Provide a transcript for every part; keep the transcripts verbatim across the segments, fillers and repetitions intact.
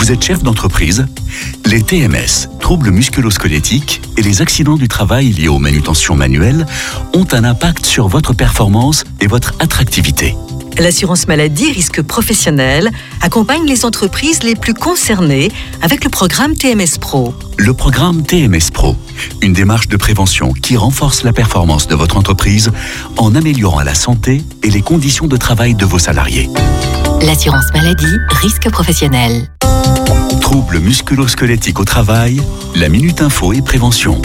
Vous êtes chef d'entreprise? Les T M S, troubles musculo-squelettiques, et les accidents du travail liés aux manutentions manuelles ont un impact sur votre performance et votre attractivité. L'assurance maladie risque professionnel accompagne les entreprises les plus concernées avec le programme T M S Pro. Le programme T M S Pro, une démarche de prévention qui renforce la performance de votre entreprise en améliorant la santé et les conditions de travail de vos salariés. L'assurance maladie risque professionnel. Troubles musculo-squelettiques au travail, la Minute Info et Prévention.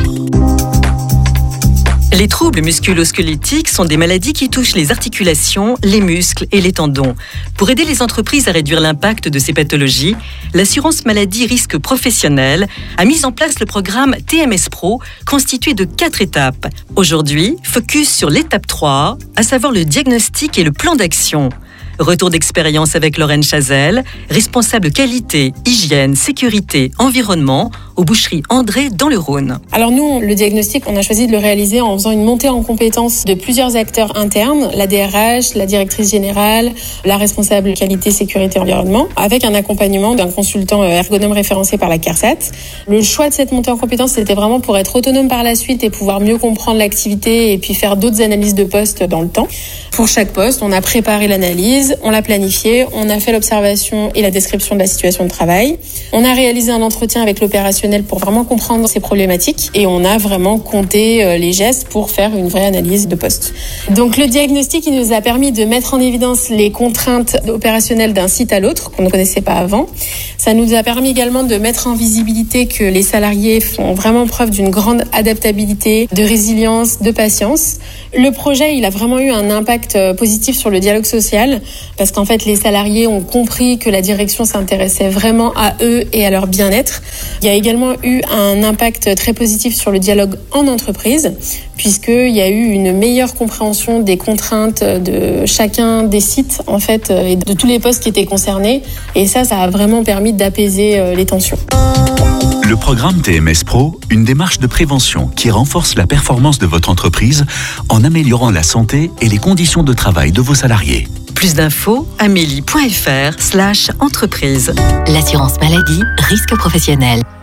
Les troubles musculo-squelettiques sont des maladies qui touchent les articulations, les muscles et les tendons. Pour aider les entreprises à réduire l'impact de ces pathologies, l'assurance maladie risque professionnel a mis en place le programme T M S Pro constitué de quatre étapes. Aujourd'hui, focus sur l'étape trois, à savoir le diagnostic et le plan d'action. Retour d'expérience avec Lorraine Chazelle, responsable qualité, hygiène, sécurité, environnement aux boucheries André dans le Rhône. Alors nous, le diagnostic, on a choisi de le réaliser en faisant une montée en compétences de plusieurs acteurs internes, la D R H, la directrice générale, la responsable qualité, sécurité, environnement, avec un accompagnement d'un consultant ergonome référencé par la CARSAT. Le choix de cette montée en compétences, c'était vraiment pour être autonome par la suite et pouvoir mieux comprendre l'activité et puis faire d'autres analyses de poste dans le temps. Pour chaque poste, on a préparé l'analyse, on l'a planifié, on a fait l'observation et la description de la situation de travail. On a réalisé un entretien avec l'opérationnel pour vraiment comprendre ces problématiques et on a vraiment compté les gestes pour faire une vraie analyse de poste. Donc le diagnostic, il nous a permis de mettre en évidence les contraintes opérationnelles d'un site à l'autre qu'on ne connaissait pas avant. Ça nous a permis également de mettre en visibilité que les salariés font vraiment preuve d'une grande adaptabilité, de résilience, de patience. Le projet, il a vraiment eu un impact positif sur le dialogue social parce qu'en fait, les salariés ont compris que la direction s'intéressait vraiment à eux et à leur bien-être. Il y a également eu un impact très positif sur le dialogue en entreprise puisqu'il y a eu une meilleure compréhension des contraintes de chacun des sites en fait et de tous les postes qui étaient concernés et ça, ça a vraiment permis d'apaiser les tensions. Le programme T M S Pro, une démarche de prévention qui renforce la performance de votre entreprise en améliorant la santé et les conditions de travail de vos salariés. Plus d'infos, amélie point f r slash entreprise. L'assurance maladie risque professionnel.